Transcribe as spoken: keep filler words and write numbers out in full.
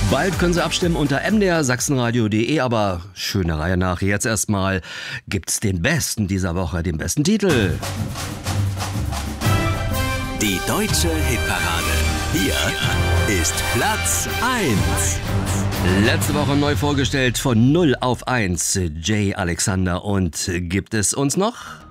Bald können Sie abstimmen unter m d r sachsenradio punkt d e, aber schöne Reihe nach. Jetzt erstmal gibt's den besten dieser Woche, den besten Titel. Die deutsche Hitparade. Hier ist Platz eins. Letzte Woche neu vorgestellt von null auf eins. Jay Alexander, und gibt es uns noch?